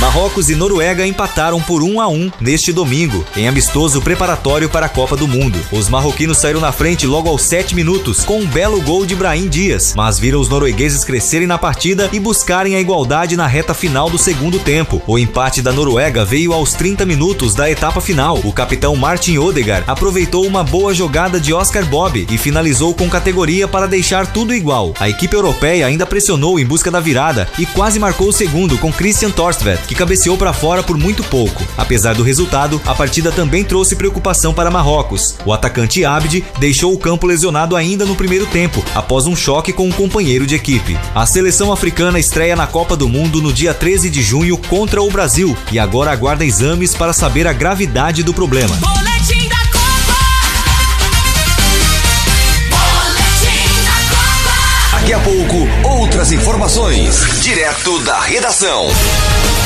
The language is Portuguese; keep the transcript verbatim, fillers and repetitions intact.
Marrocos e Noruega empataram por um a um neste domingo, em amistoso preparatório para a Copa do Mundo. Os marroquinos saíram na frente logo aos sete minutos, com um belo gol de Brahim Dias, mas viram os noruegueses crescerem na partida e buscarem a igualdade na reta final do segundo tempo. O empate da Noruega veio aos trinta minutos da etapa final. O capitão Martin Odegaard aproveitou uma boa jogada de Oscar Bob e finalizou com categoria para deixar tudo igual. A equipe europeia ainda pressionou em busca da virada e quase marcou o segundo com Christian Torstvedt, que cabeceou para fora por muito pouco. Apesar do resultado, a partida também trouxe preocupação para Marrocos. O atacante Abdi deixou o campo lesionado ainda no primeiro tempo, após um choque com um companheiro de equipe. A seleção africana estreia na Copa do Mundo no dia treze de junho contra o Brasil e agora aguarda exames para saber a gravidade do problema. Boletim da Copa! Boletim da Copa! Daqui a pouco, outras informações, direto da redação.